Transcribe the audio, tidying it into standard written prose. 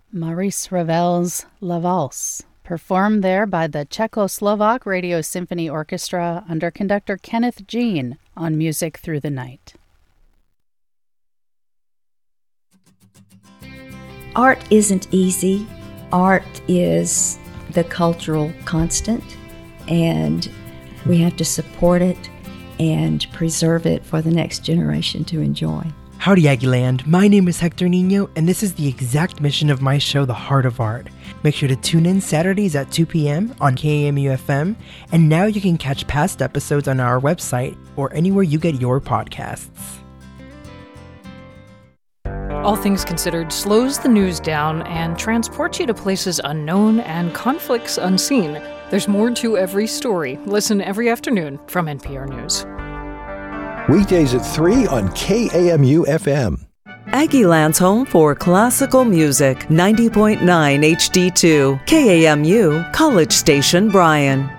Maurice Ravel's La Valse, performed there by the Czechoslovak Radio Symphony Orchestra under conductor Kenneth Jean on Music Through the Night. Art isn't easy. Art is the cultural constant, and we have to support it and preserve it for the next generation to enjoy. Howdy, Aggieland. My name is Hector Nino, and this is the exact mission of my show, The Heart of Art. Make sure to tune in Saturdays at 2 p.m. on KAMU-FM, and now you can catch past episodes on our website or anywhere you get your podcasts. All Things Considered slows the news down and transports you to places unknown and conflicts unseen. There's more to every story. Listen every afternoon from NPR News. Weekdays at 3 on KAMU-FM. Aggieland's home for classical music, 90.9 HD2, KAMU, College Station, Bryan.